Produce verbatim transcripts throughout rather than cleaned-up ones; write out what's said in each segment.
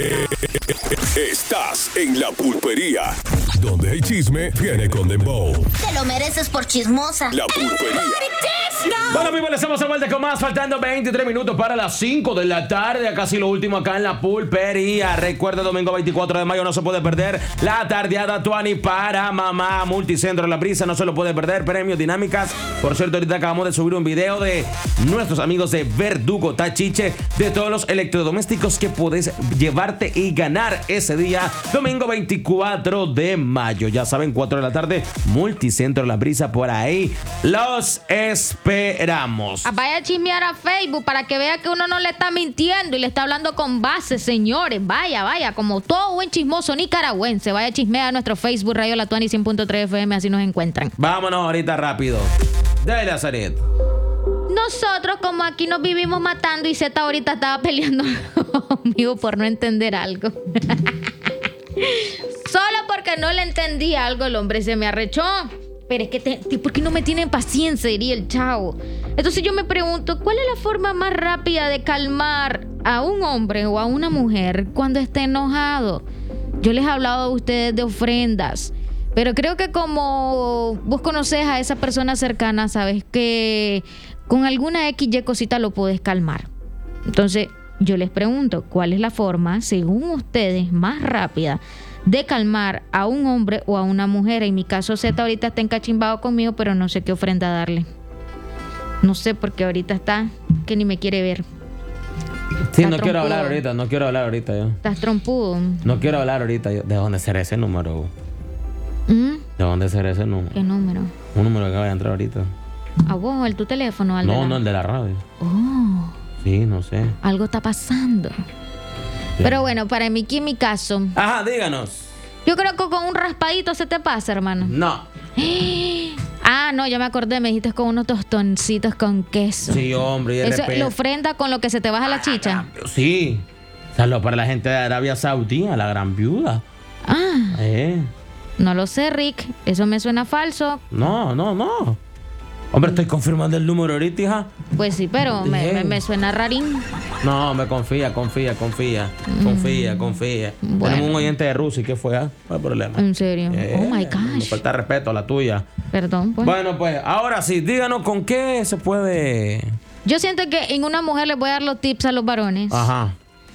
Estás en La Pulpería, donde el chisme viene con dembow. Te lo mereces por chismosa. La Pulpería. Bueno, amigos, les estamos de vuelta con más, faltando veintitrés minutos para las cinco de la tarde, casi lo último acá en La Pulpería. Recuerda, domingo veinticuatro de mayo no se puede perder la tardeada Tuani para mamá. Multicentro La Brisa, no se lo puede perder. Premios, dinámicas. Por cierto, ahorita acabamos de subir un video de nuestros amigos de Verdugo Tachiche, de todos los electrodomésticos que puedes llevarte y ganar ese día, domingo veinticuatro de mayo. Ya saben, cuatro de la tarde, Multicentro La Brisa, por ahí los esperamos. Ah, vaya a chismear a Facebook para que vea que uno no le está mintiendo y le está hablando con base, señores. Vaya, vaya, como todo buen chismoso nicaragüense. Vaya a chismear a nuestro Facebook, Radio La Tuani cien punto tres F M, así nos encuentran. Vámonos ahorita rápido. Dale, Azaret. Nosotros, como aquí nos vivimos matando, y Z ahorita estaba peleando conmigo por no entender algo. Solo porque no le entendí algo, el hombre se me arrechó. Pero es que, te, ¿por qué no me tienen paciencia? Diría el chavo. Entonces yo me pregunto, ¿cuál es la forma más rápida de calmar a un hombre o a una mujer cuando esté enojado? Yo les he hablado a ustedes de ofrendas, pero creo que como vos conoces a esa persona cercana, sabes que con alguna X Y cosita lo podés calmar. Entonces yo les pregunto, ¿cuál es la forma, según ustedes, más rápida de calmar a un hombre o a una mujer? En mi caso, Z ahorita está encachimbado conmigo, pero no sé qué ofrenda darle. No sé, porque ahorita está que ni me quiere ver. Sí, Estás no quiero trompudo. hablar ahorita, no quiero hablar ahorita yo. Estás trompudo. No quiero hablar ahorita yo. ¿De dónde será ese número? ¿Mm? ¿De dónde será ese número? ¿Qué número? Un número que acaba de entrar ahorita. ¿A vos, el tu teléfono? Al de No, la... no, el de la radio. Oh, Sí, no sé. algo está pasando. Sí. Pero bueno, para mí, aquí en mi caso, Ajá, díganos. yo creo que con un raspadito se te pasa, hermano. No. Ah, no, ya me acordé, me dijiste con unos tostoncitos con queso. Sí, hombre, y de Eso repente... lo ofrenda con lo que se te baja la chicha. Sí. Saludos para la gente de Arabia Saudí, la gran viuda. Ah, Eh. no lo sé, Rick. Eso me suena falso. No, no, no. Hombre, estoy confirmando el número ahorita, hija. Pues sí, pero me, Bien. me, me suena rarín. No, me confía, confía, confía. Confía, confía. Bueno. Tenemos un oyente de Rusia, ¿qué fue? Ah? No hay problema. En serio. Eh, Oh my Me gosh. falta respeto a la tuya. Perdón, pues. Bueno, pues, ahora sí, díganos con qué se puede. Yo siento que en una mujer les voy a dar los tips a los varones. Ajá.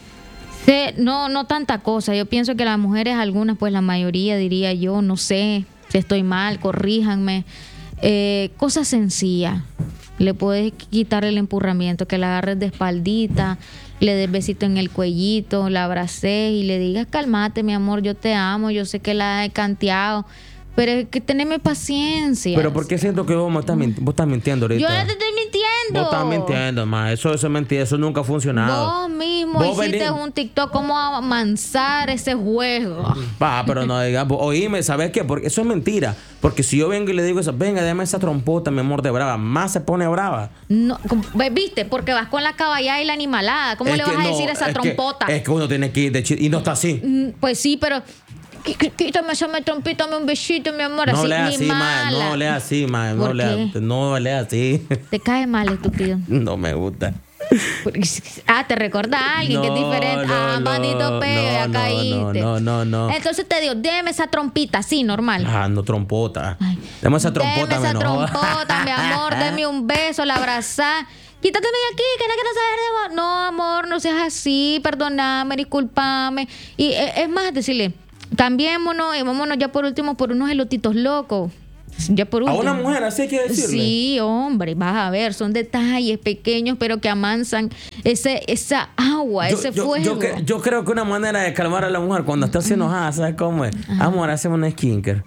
Sí, no, no tanta cosa. Yo pienso que las mujeres, algunas, pues la mayoría, diría yo, no sé si estoy mal, corríjanme. Eh, cosas sencillas. Le puedes quitar el empurramiento, que la agarres de espaldita, le des besito en el cuellito, la abraces y le digas, cálmate, mi amor, yo te amo, yo sé que la he canteado, pero es que teneme paciencia. Pero ¿por qué siento que vos, me estás, minti- vos estás mintiendo ahorita? Yo no te estoy mintiendo. Vos estás mintiendo, ma. Eso, eso es mentira. Eso nunca ha funcionado. Vos mismo Vos hiciste vení- un TikTok cómo amansar ese juego. Pa, pero no digas, oíme, ¿sabes qué? Porque eso es mentira. Porque si yo vengo y le digo eso, venga, déjame esa trompota, mi amor de brava, más se pone brava. No, como- ve- viste, porque vas con la caballada y la animalada. ¿Cómo Es le que vas a no, decir esa es que- trompota? es que uno tiene que ir de chi- y no está así. Mm, Pues sí, pero qu- qu- quítame esa me trompita, dame un besito, mi amor. No así, le ni así, ma. mala. No le así, ma. No ¿Por le qué? no le así. Te cae mal, estúpido. No me gusta. Ah, te recuerda a alguien que es No, diferente. no, ah, no, manito peo, no, ya no, caíste. no, no, no, no. Entonces te digo, déme esa trompita, así, normal. Ah, no trompota. Ay. Dame esa trompota, Deme esa me enojo. trompota, mi amor, deme un beso, la abrazá. Quítate de aquí, que no quiero saber de vos. No, amor, no seas así, perdóname, discúlpame. Y eh, es más, decirle, cambiémonos y vámonos ya por último por unos elotitos locos. Ya por A último. una mujer así hay que decirle. Sí, hombre, vas a ver, son detalles pequeños, pero que amansan ese, esa agua, Yo, ese yo- fuego. yo cre- yo creo que una manera de calmar a la mujer cuando está así enojada, ¿sabes cómo es? Amor, hacemos un skincare.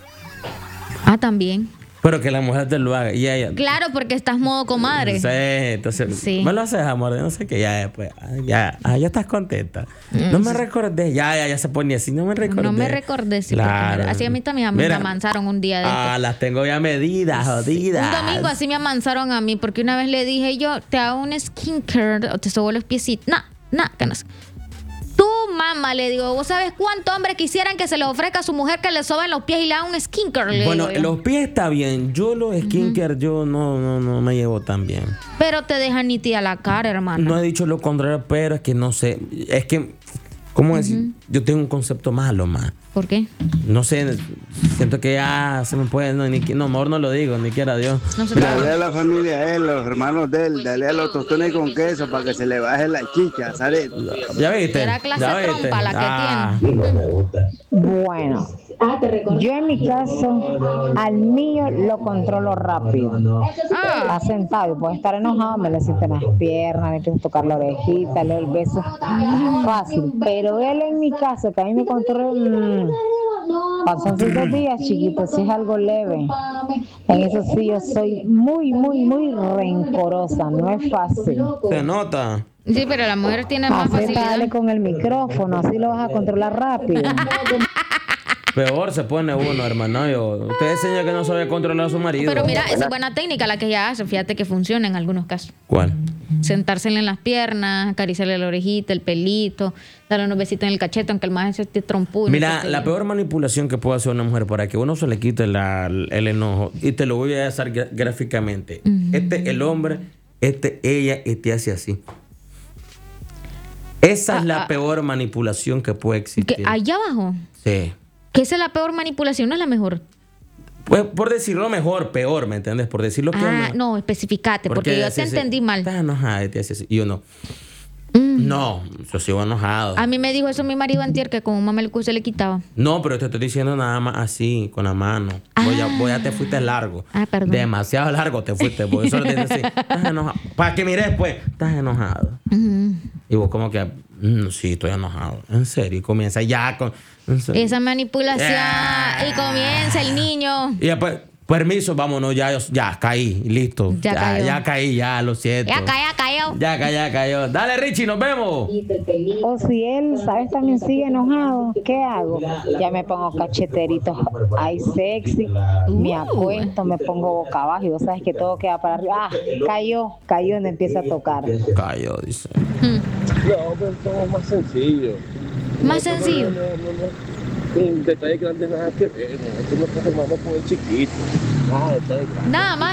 Ah, también. Pero que la mujer te lo haga. Y ella. Claro, porque estás modo comadre. Sí, entonces. Sí. Me lo haces, amor. No sé qué. Ya, después. Ya, ah, ya estás contenta. No me recordé. Ya, ya, ya se ponía así. No me recordé. No me recordé, sí, Claro. porque así a mí también a mí me Mira. amansaron un día de Ah, estos. las tengo ya medidas, jodidas. Un domingo así me amansaron a mí, porque una vez le dije yo, te hago un skincare o te sobo los piecitos. No, no, que no sé. Tú, mamá, le digo, ¿vos sabes cuántos hombres quisieran que se les ofrezca a su mujer que le soben los pies y le hagan un skincare? Le Bueno, digo yo. los pies está bien. Yo los skincare, yo no, no, no me llevo tan bien. Pero te dejan nítida la cara, hermano. No he dicho lo contrario, pero es que no sé. Es que ¿Cómo decir? Uh-huh. Yo tengo un concepto malo, más. ¿Por qué? No sé, siento que ya se me puede, no, ni, no mejor no lo digo, ni quiera Dios. No se dale a la familia de él, los hermanos de él, dale a los tostones con queso para que se le baje la chicha, ¿sabes? ¿Ya viste? Era clase ¿Ya trompa viste? la que ah. tiene. Bueno, yo en mi caso, al mío lo controlo rápido. Ah. Está sentado y puede estar enojado, me le siento en las piernas, me empiezo a tocar la orejita, le doy el beso. Fácil. Pero él en mi caso, que a mí me controla, mmm, pasan cinco días, chiquito, si es algo leve. En eso sí, yo soy muy, muy, muy rencorosa, no es fácil. Se nota. Sí, pero la mujer tiene más facilidad. Dale con el micrófono, así lo vas a controlar rápido. Peor se pone uno, hermano. Yo, usted enseña que no sabe controlar a su marido. Pero mira, esa es buena técnica la que ella hace. Fíjate que funciona en algunos casos. ¿Cuál? Sentársele en las piernas, acariciarle la orejita, el pelito, darle unos besitos en el cachete, aunque el más se esté trompudo. Mira, no la peor manipulación que puede hacer una mujer para que uno se le quite la, el enojo, y te lo voy a hacer gráficamente. Uh-huh. Este, el hombre, este, ella, y te hace así. Esa ah, es la ah, peor manipulación que puede existir. ¿Que allá abajo? Sí. ¿Que esa es la peor manipulación, no es la mejor? Pues por decirlo mejor, peor, ¿me entiendes? Por decirlo que Ah, es no, especificate, porque, porque yo te entendí así, mal. Estás enojada, te hace así. Y yo no. Mm. No, yo sigo enojado. A mí me dijo eso mi marido antier, que con un mameluco se le quitaba. No, pero te estoy diciendo nada más así, con la mano. Ah. Voy, a, voy a te fuiste largo. Ah, perdón. Demasiado largo te fuiste. Por eso le tienes así. Estás enojado. Para que mires, pues, estás enojado. Uh-huh. Y vos como que, mm, sí, estoy enojado. En serio. Y comienza ya con... Esa manipulación. Yeah. Y comienza el niño. Y después, permiso, vámonos, ya, ya caí, listo. Ya, ya, cayó. ya caí, ya, lo siento. Ya cayó, ya cayó. Ya cayó, ya cayó. Dale, Richie, nos vemos. O si él, ¿sabes? También sigue enojado, ¿qué hago? Ya me pongo cacheteritos ahí sexy, uh. me acuesto, me pongo boca abajo y vos sabes que todo queda para arriba. Ah, cayó, cayó y me empieza a tocar. Cayó, dice. Hmm. No, pero todo es más sencillo. Más sencillo. No, no, no, no. Un detalle grande nada que ver. Tú no estás armando con el chiquito. Nada, detalle grande. Nada más.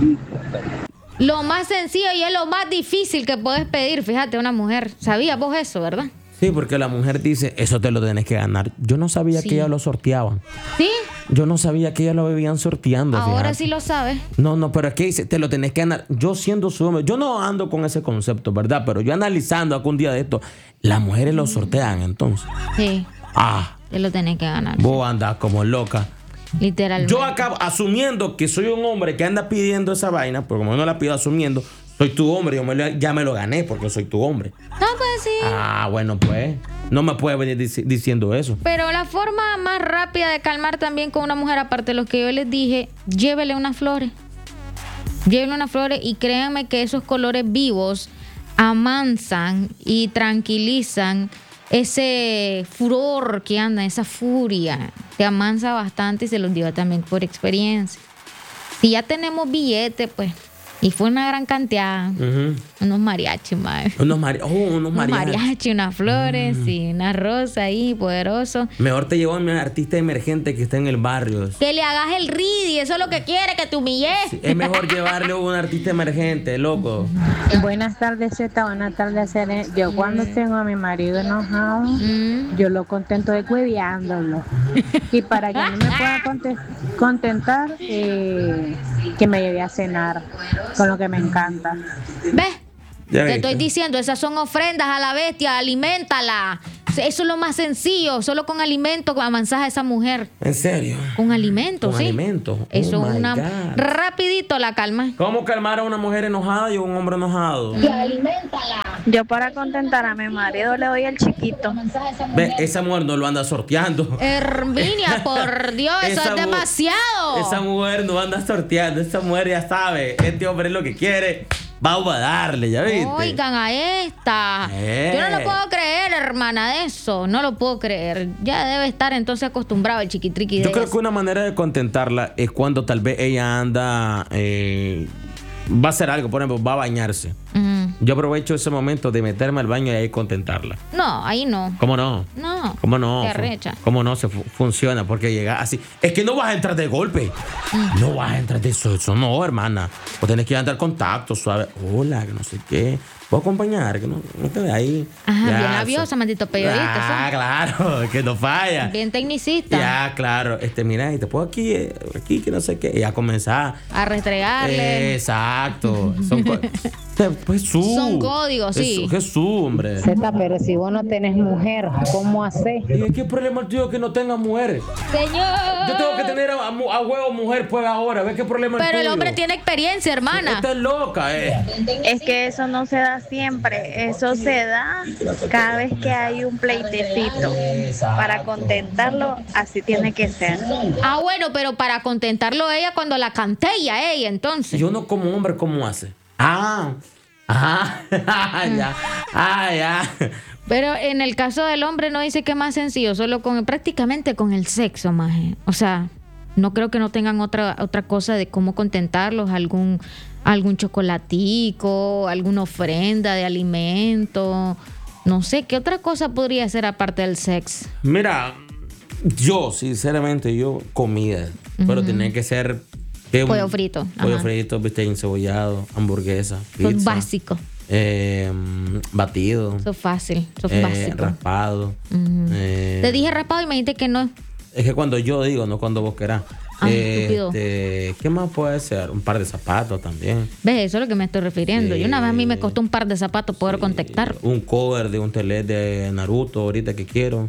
Lo más sencillo y es lo más difícil que puedes pedir, fíjate, una mujer. ¿Sabías vos eso, verdad? Sí, porque la mujer dice, eso te lo tenés que ganar. Yo no sabía sí. que ella lo sorteaban. ¿Sí? Yo no sabía que ella lo bebían sorteando. Ahora fíjate. Sí lo sabes. No, no, pero es que dice, te lo tenés que ganar. Yo siendo su hombre, yo no ando con ese concepto, ¿verdad? Pero yo analizando algún día de esto, las mujeres lo sortean entonces. Sí. Ah. Te lo tenés que ganar. Vos andás como loca. Literalmente. Yo acabo asumiendo que soy un hombre que anda pidiendo esa vaina, porque como yo no la pido asumiendo, soy tu hombre, yo me lo, ya me lo gané porque soy tu hombre. No, pues sí. Ah, bueno, pues. No me puedes venir dic- diciendo eso. Pero la forma más rápida de calmar también con una mujer, aparte de lo que yo les dije, llévele unas flores. Llévele unas flores y créanme que esos colores vivos amansan y tranquilizan ese furor que anda, esa furia. Te amansa bastante y se los digo también por experiencia. Si ya tenemos billetes, pues, y fue una gran cantidad, uh-huh. unos mariachis, madre. Unos, mari- oh, unos mariachis. Unos mariachis, unas flores, mm. y una rosa ahí, poderoso. Mejor te llevo a mi artista emergente que está en el barrio. Que le hagas el ridi, eso es lo que quiere, que te humilles. Sí, es mejor llevarle a un artista emergente, loco. Buenas tardes, Zeta, buenas tardes, Cere. Yo mm. cuando tengo a mi marido enojado, mm. yo lo contento de cuidándolo. Y para que no me pueda conte- contentar, eh, que me lleve a cenar. Con lo que me encanta. ¿Ves? Te estoy diciendo, esas son ofrendas a la bestia, aliméntala. Eso es lo más sencillo, solo con alimento amansas a esa mujer. ¿En serio? Con alimento, con sí. alimento. Eso oh es una... God. Rapidito la calma. ¿Cómo calmar a una mujer enojada y a un hombre enojado? Y aliméntala. Yo para contentar a mi marido le doy el chiquito. Ve, esa mujer no lo anda sorteando. Herminia, por Dios, eso es demasiado. Esa mujer no anda sorteando, esa mujer ya sabe, este hombre es lo que quiere. Vamos a darle, ¿ya viste? Oigan a esta. Eh. Yo no lo puedo creer, hermana, de eso. No lo puedo creer. Ya debe estar entonces acostumbrado el chiquitriqui de Yo creo eso. que una manera de contentarla es cuando tal vez ella anda... Eh, va a hacer algo, por ejemplo, va a bañarse. Uh-huh. Yo aprovecho ese momento de meterme al baño y ahí contentarla. No, ahí no. ¿Cómo no? No. ¿Cómo no? Te arrecha. ¿Cómo no se fu- funciona? Porque llega así. Es que no vas a entrar de golpe. Mm. No vas a entrar de eso. Eso no, hermana. O tenés que andar contacto suave. Hola, que no sé qué. ¿Puedo acompañar? Que no, no te ve ahí. Ajá, Ya, bien so- aviosa, maldito periodista. Ah, claro. Que no falla. son. Bien tecnicista. Ya, claro. Este, mira, y te puedo aquí, eh, aquí, que no sé qué. Y ya comenzar. A restregarle. Exacto. Son co- Jesús. Son códigos, sí. Jesús, Jesús, hombre. Zeta, pero si vos no tenés mujer, ¿cómo haces? ¿Y qué problema el tuyo que no tenga mujer? Señor. Yo tengo que tener a, a, a huevo mujer pues ahora. ¿Ves qué problema Pero el el tuyo? hombre tiene experiencia, hermana. Esta es loca, eh. Es que eso no se da siempre, eso se da cada vez que hay un pleitecito. Para contentarlo, así tiene que ser. Ah, bueno, pero para contentarlo ella cuando la canté ella, ella, entonces. Yo no como hombre, ¿cómo hace? Ah, ah, ya, ah, ya. Pero en el caso del hombre no dice que es más sencillo, solo con prácticamente con el sexo, maje. O sea, no creo que no tengan otra otra cosa de cómo contentarlos, algún algún chocolatico, alguna ofrenda de alimento, no sé, ¿qué otra cosa podría ser aparte del sexo? Mira, yo, sinceramente, yo comida, pero tiene que ser ¿qué? Pollo frito, pollo ajá. frito, bistec encebollado, hamburguesa, Eso es pizza, básico, eh, batido, eso es fácil, eso es eh, básico. raspado. eh, Te dije raspado y me dijiste que no. Es que cuando yo digo, no cuando vos querás. Ah, estúpido. Este, ¿qué más puede ser? Un par de zapatos también. ¿Ves? Eso es lo que me estoy refiriendo. Sí. Yo una vez a mí me costó un par de zapatos poder contactar. Un cover de un tele de Naruto ahorita que quiero.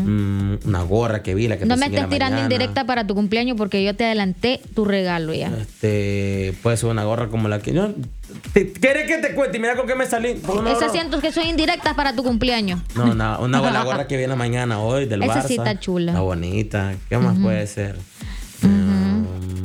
Mm, una gorra que vi la que No te me enseñé en estés la tirando mañana. indirecta para tu cumpleaños porque yo te adelanté tu regalo ya. Este, puede ser una gorra como la que yo. ¿Te- ¿Quieres que te cuente? Mira con qué me salí. Por una Esas gorra- siento que son indirectas para tu cumpleaños. No, una, una la gorra que vi en la mañana hoy del Esa Barça. sí está chula. Está bonita. ¿Qué más puede ser? Mm,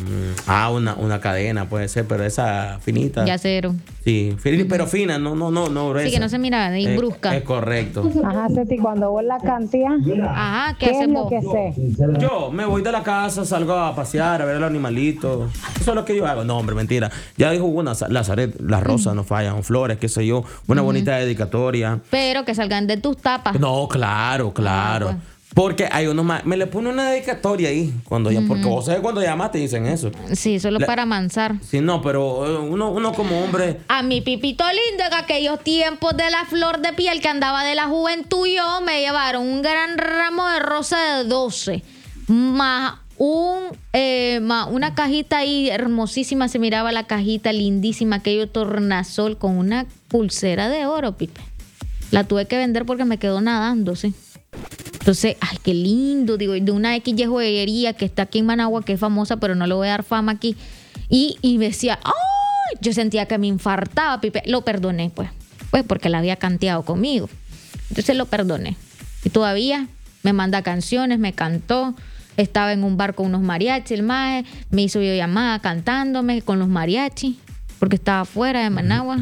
ah, una, una cadena puede ser, pero esa finita. Ya cero. Sí, fin- pero fina, no, no, no, no gruesa. Sí, que no se mira de Es- brusca. Es correcto. Ajá, Zeti, cuando vos la cantías, Ajá, ¿qué ¿qué es haces lo vos? que sé? Yo me voy de la casa, salgo a pasear, a ver a los animalitos. Eso es lo que yo hago. No, hombre, mentira. Ya dijo una, Lazaret, las rosas no fallan, flores, qué sé yo, una bonita dedicatoria. Pero que salgan de tus tapas. No, claro, claro. Ah, pues. Porque hay unos más. Me le pone una dedicatoria ahí. Cuando ya, porque vos sabés cuando llamas te dicen eso. Sí, solo La- para amansar. Sí, no, pero eh, uno, uno como hombre. A mi pipito lindo en aquellos tiempos de la flor de piel que andaba de la juventud, yo me llevaron un gran ramo de rosa de doce, más un eh, más una cajita ahí hermosísima, se miraba la cajita lindísima, aquello tornasol con una pulsera de oro, Pipe. La tuve que vender porque me quedó nadando, sí. Entonces, ay, qué lindo, digo, de una X Y joyería que está aquí en Managua, que es famosa, pero no le voy a dar fama aquí. Y, y me decía, ¡ay! Yo sentía que me infartaba, Pipe. Lo perdoné, pues. Pues porque la había canteado conmigo. Entonces lo perdoné. Y todavía me manda canciones, me cantó. Estaba en un bar con unos mariachis, el mae. Me hizo videollamada cantándome con los mariachis, porque estaba fuera de Managua.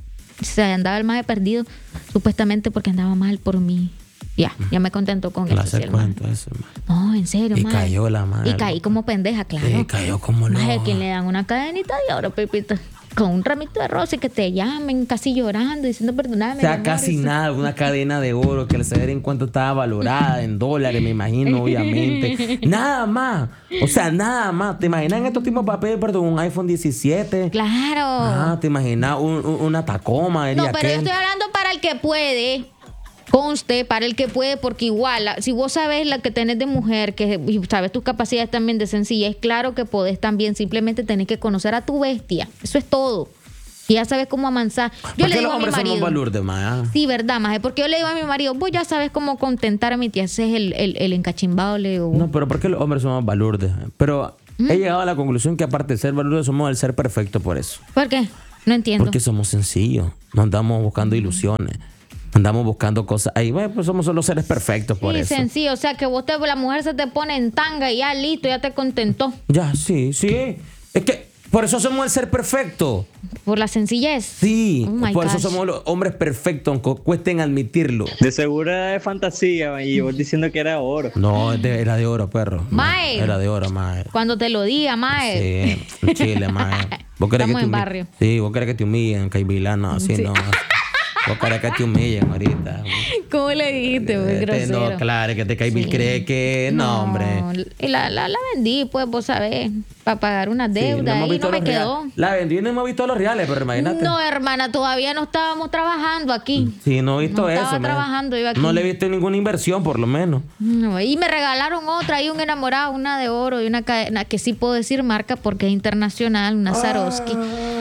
Se andaba el mae perdido, supuestamente porque andaba mal por mí. Ya, ya me contento con Le eso. hace sí, el mae. cuento eso, man. No, en serio, Y mae. cayó la madre. Y caí como pendeja, claro. Sí, cayó como Mae, loca. que le dan una cadenita de oro, Pepito, con un ramito de rosa y que te llamen casi llorando, diciendo perdóname. O sea, mi amor", casi y eso. nada, una cadena de oro que el saber en cuánto estaba valorada en dólares, me imagino, obviamente. Nada más. O sea, nada más. ¿Te imaginas en estos tiempos para pedir perdón un iPhone diecisiete? Claro. Ah, ¿te imaginas un- un- una Tacoma? No, diría pero yo aquel? estoy hablando para el que puede. Conste, para el que puede, porque igual, la- si vos sabes la que tenés de mujer, que y sabes tus capacidades también de sencilla, es claro que podés también, simplemente tenés que conocer a tu bestia. Eso es todo. Y ya sabes cómo amansar. Yo ¿Por le qué digo los a mi hombres somos marido. balurdes, ma? Sí, verdad, maje, porque yo le digo a mi marido, vos ya sabes cómo contentar a mi tía, ese es el, el, el encachimbado, le digo. No, pero ¿por qué los hombres somos balurdes? Pero ¿Mm? he llegado a la conclusión que aparte de ser balurdes, somos el ser perfecto por eso. ¿Por qué? No entiendo. Porque somos sencillos. No andamos buscando ilusiones. Andamos buscando cosas. Ahí, bueno, pues somos solo seres perfectos por Sí, eso. sencillo, o sea que vos te, la mujer se te pone en tanga y ya listo, ya te contentó. Ya, sí, sí. Es que por eso somos el ser perfecto. Por la sencillez. Sí, Oh my por eso gosh. somos los hombres perfectos, aunque cuesten admitirlo. De seguro era de fantasía y vos diciendo que era oro. No, es de- era de oro, perro. No, Mae. Era de oro, mae. Cuando te lo diga, mae. Sí, en Chile, mae. ¿Vos querés Estamos que te en humillen? barrio. Sí, vos querés que te humillen, Caibila, no, así Sí. no. Vos querés que te humillen ahorita. ¿Cómo le dijiste, muy Este, grosero? no, claro, que te Caibil Sí. cree que. No, hombre. Y la, la, la vendí, pues, vos sabés, para pagar una Sí, deuda hemos y visto no me los quedó. reales. La vendí y no hemos visto los reales, pero imagínate. No, hermana, todavía no estábamos trabajando aquí. Sí, no he visto No eso. estaba man. trabajando yo aquí. No le he visto ninguna inversión, por lo menos. No, y me regalaron otra, y un enamorado, una de oro y una cadena que sí puedo decir marca porque es internacional, una Swarovski.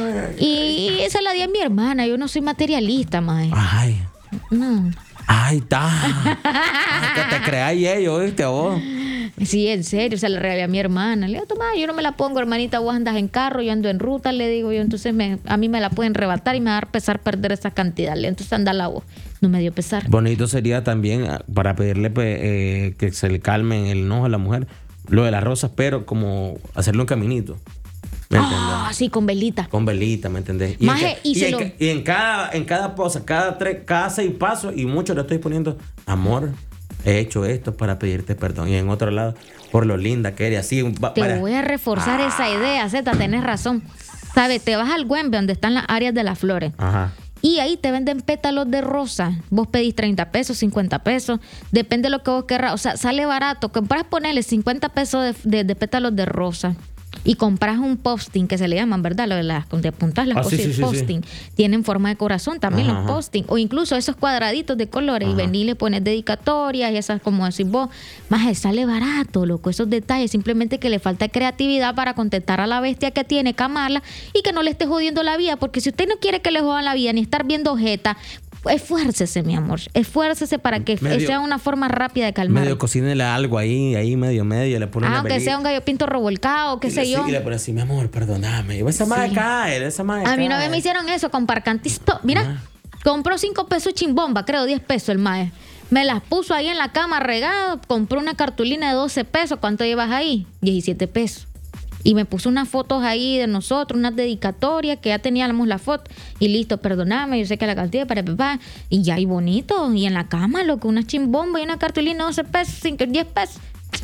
Y esa la di a mi hermana, yo no soy materialista, mae. Ay. No. Ay, está. Ay, que te creáis ellos, ¿viste vos? Sí, en serio, se la regalé a mi hermana. Le digo, toma, yo no me la pongo, hermanita, vos andas en carro, yo ando en ruta, le digo yo, entonces me, a mí me la pueden rebatar y me va a dar pesar perder esa cantidad. Le digo, entonces anda la vos. No me dio pesar. Bonito sería también ah, para pedirle pues, eh, que se le calme el enojo a la mujer, lo de las rosas, pero como hacerle un caminito. ¿Me entiendes? Ah, sí, con velita. Con velita, ¿me entendés? Y, Maje, en, ca- y y se en lo- ca- y en cada, en cada posa, cada tres, cada seis pasos, y muchos le estoy poniendo, amor, he hecho esto para pedirte perdón. Y en otro lado, por lo linda que eres, así. va- Te para- voy a reforzar esa idea, Zeta, tenés razón. ¿Sabes? Te vas al Güembe, donde están las áreas de las flores. Ajá. Y ahí te venden pétalos de rosa. Vos pedís treinta pesos, cincuenta pesos. Depende de lo que vos querrás. O sea, sale barato. Compras, ponerle cincuenta pesos de, de- de pétalos de rosa. Y compras un posting, que se le llaman, ¿verdad? Lo de las de apuntar las Ah, sí, cosas. sí, sí, posting. Tienen forma de corazón también Ajá, los ajá. posting. O incluso esos cuadraditos de colores. Y Ajá. venís y le pones dedicatorias y esas, como decís vos. Más sale barato, loco. Esos detalles. Simplemente que le falta creatividad para contestar a la bestia que tiene, camarla. Y que no le esté jodiendo la vida. Porque si usted no quiere que le jodan la vida ni estar viendo jeta, esfuércese, mi amor. Esfuércese para que Medio- sea una forma rápida de calmar. Medio cocínele algo ahí, ahí medio, medio, le pone Ah, una aunque velita. sea un gallo pinto revolcado, qué Y sé le- yo. sí, y le pone así, mi amor, perdóname. Y esa madre cae, esa madre A mí una cae. vez me hicieron eso con parcantisto. Mira, compró cinco pesos chimbomba, creo diez pesos el mae. Me las puso ahí en la cama regado, compró una cartulina de doce pesos. ¿Cuánto llevas ahí? diecisiete pesos. Y me puso unas fotos ahí de nosotros, unas dedicatorias que ya teníamos la foto. Y listo, perdóname, yo sé que la cantidad para papá. Y ya, y bonito. Y en la cama, loco, una chimbomba y una cartulina de doce pesos, cinco, diez pesos.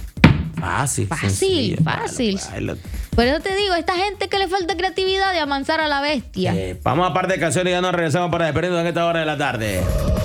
Fácil. Fácil, sencillo, fácil. baila, baila. Por eso te digo, esta gente que le falta creatividad de amansar a la bestia. Eh, vamos a parte de canciones y ya nos regresamos para despedirnos en esta hora de la tarde.